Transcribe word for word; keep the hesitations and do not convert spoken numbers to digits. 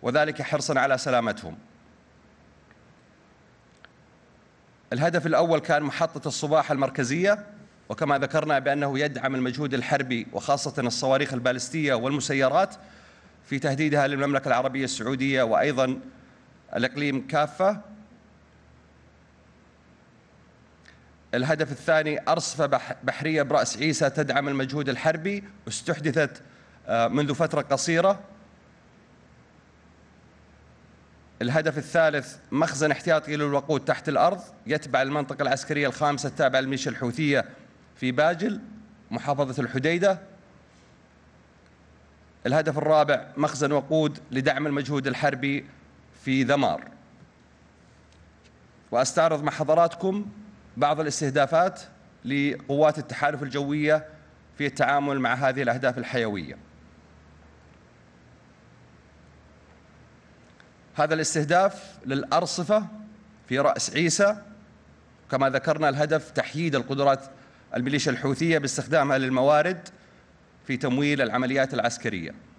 وذلك حرصا على سلامتهم. الهدف الأول كان محطة الصباح المركزية، وكما ذكرنا بأنه يدعم المجهود الحربي وخاصة الصواريخ البالستية والمسيرات في تهديدها للمملكة العربية السعودية وأيضا الإقليم كافة. الهدف الثاني أرصفة بحرية برأس عيسى تدعم المجهود الحربي، واستحدثت منذ فترة قصيرة. الهدف الثالث مخزن احتياطي للوقود تحت الأرض يتبع المنطقة العسكرية الخامسة التابعة للميليشيا الحوثية في باجل محافظة الحديدة. الهدف الرابع مخزن وقود لدعم المجهود الحربي في ذمار. وأستعرض مع حضراتكم بعض الاستهدافات لقوات التحالف الجوية في التعامل مع هذه الأهداف الحيوية. هذا الاستهداف للأرصفة في رأس عيسى، كما ذكرنا الهدف تحييد القدرات الميليشيا الحوثية باستخدامها للموارد في تمويل العمليات العسكرية.